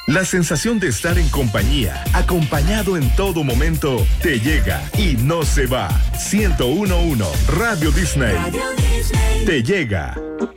La sensación de estar en compañía, acompañado en todo momento, te llega y no se va. 101.1 Radio Disney. Te llega.